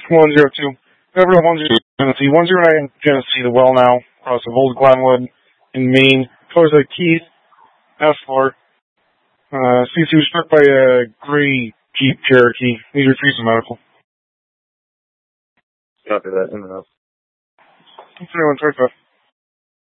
102. Everett 102 Genesee. 109 Genesee, the well now. Across of Old Glenwood in Maine. Close to Keith S4. C2 struck by a gray Jeep Cherokee. Need to retrieve some medical. Copy that. In the house. 3135.